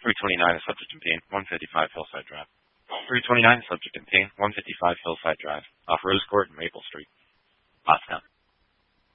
329 is subject in pain, 155 Hillside Drive. 329 is subject in pain, 155 Hillside Drive, off Rose Court and Maple Street. Pottstown.